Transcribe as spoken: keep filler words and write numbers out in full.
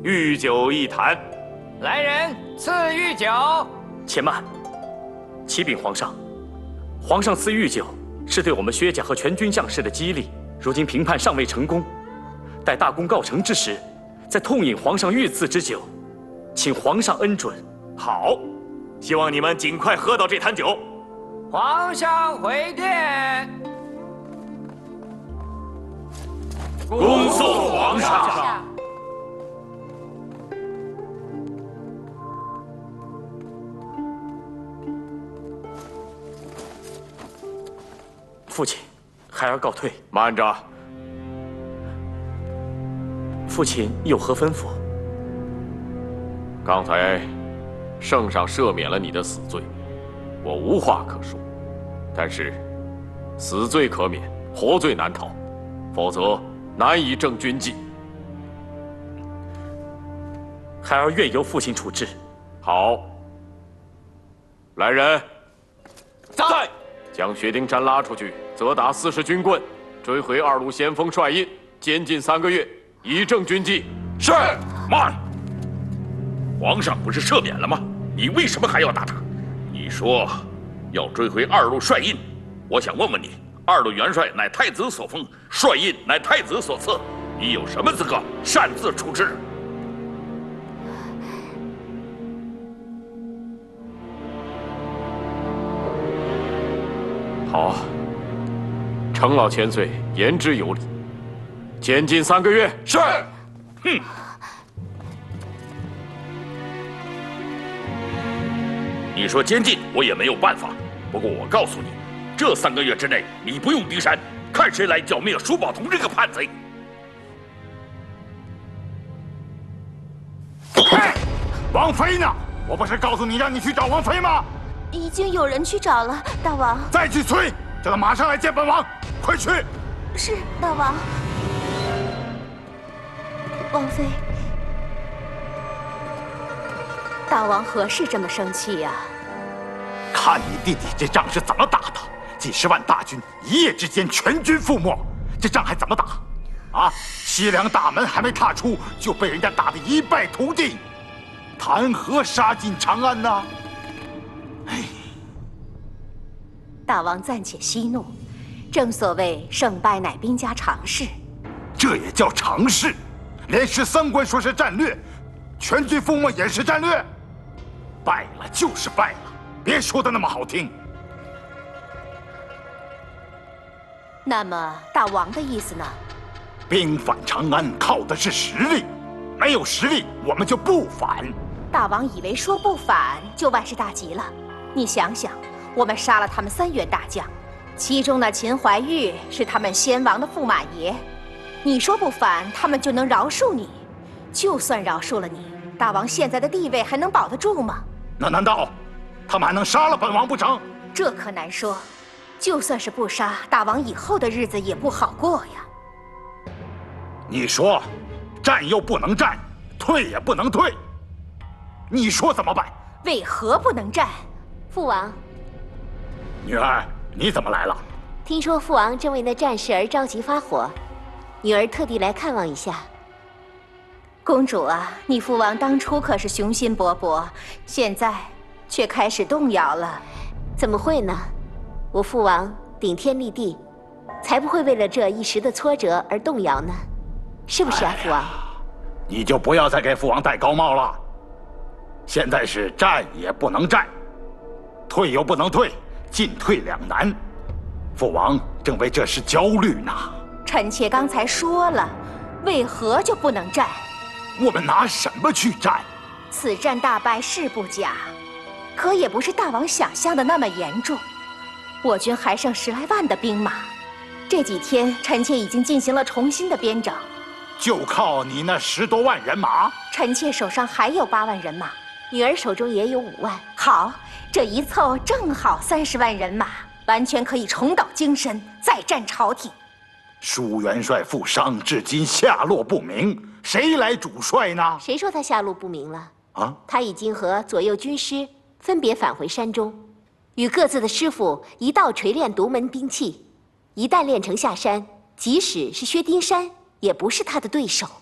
御酒一坛。 来人，赐御酒。 且慢，启禀皇上，皇上赐御酒是对我们薛家和全军将士的激励。如今评判尚未成功，待大功告成之时，再痛饮皇上御赐之酒，请皇上恩准。 好，希望你们尽快喝到这坛酒。 皇上回殿。 恭送皇上。 父亲，孩儿告退。 慢着， 父亲有何吩咐？ 刚才圣上赦免了你的死罪，我无话可说。但是，死罪可免，活罪难逃，否则难以正军纪。 孩儿愿由父亲处置。 好，来人， 在。 将薛丁山拉出去，责打四十军棍，追回二路先锋帅印，监禁三个月，以正军纪。 是。慢。皇上不是赦免了吗？你为什么还要打他？你说要追回二路帅印，我想问问你，二路元帅乃太子所封，帅印乃太子所赐，你有什么资格擅自处置？ 好，程老千岁言之有理，监禁三个月。 是。哼。你说监禁，我也没有办法。不过我告诉你，这三个月之内，你不用敌山，看谁来剿灭舒宝同这个叛贼。 嘿，王妃呢？我不是告诉你让你去找王妃吗？ 已经有人去找了，大王。 再去催，叫他马上来见本王，快去！ 是，大王。王妃，大王何事这么生气呀？ 看你弟弟这仗是怎么打的，几十万大军一夜之间全军覆没，这仗还怎么打？啊，西凉大门还没踏出，就被人家打得一败涂地，谈何杀进长安呢？哎， 大王暂且息怒，正所谓胜败乃兵家常事。 这也叫常事？连十三关说是战略，全军覆没也是战略？败了就是败了，别说的那么好听。 那么大王的意思呢？ 兵反长安靠的是实力，没有实力我们就不反。 大王以为说不反就万事大吉了？你想想，我们杀了他们三员大将，其中那秦怀玉是他们先王的驸马爷。你说不反，他们就能饶恕你？就算饶恕了你，大王现在的地位还能保得住吗？ 那难道他们还能杀了本王不成？ 这可难说。就算是不杀，大王以后的日子也不好过呀。 你说，战又不能战，退也不能退，你说怎么办？ 为何不能战？ 父王， 女儿，你怎么来了？ 听说父王正为那战事而着急发火，女儿特地来看望一下。 公主啊，你父王当初可是雄心勃勃，现在却开始动摇了。 怎么会呢？我父王顶天立地，才不会为了这一时的挫折而动摇呢，是不是啊，父王？ 你就不要再给父王戴高帽了。现在是战也不能战，退又不能退，进退两难。父王正为这事焦虑呢。 臣妾刚才说了，为何就不能战？ 我们拿什么去战？ 此战大败是不假，可也不是大王想象的那么严重。我军还剩十来万的兵马，这几天臣妾已经进行了重新的编整。 就靠你那十多万人马？ 臣妾手上还有八万人马， 女儿手中也有五万。 好，这一凑正好三十万人马，完全可以重蹈精神，再战朝廷。 舒元帅负伤，至今下落不明，谁来主帅呢？ 谁说他下落不明了？ 啊， 他已经和左右军师分别返回山中，与各自的师傅一道锤炼独门兵器。一旦练成下山，即使是薛丁山，也不是他的对手。